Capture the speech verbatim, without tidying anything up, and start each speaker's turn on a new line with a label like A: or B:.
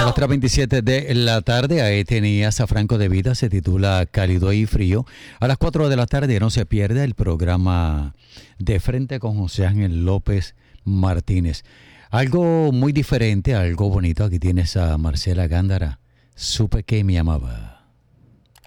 A: A las tres veintisiete de la tarde, ahí tenías a Franco de Vida, se titula Cálido y Frío. A las cuatro de la tarde no se pierda el programa De Frente con José Ángel López Martínez. Algo muy diferente, algo bonito. Aquí tienes a Marcela Gándara. Supe que me amaba.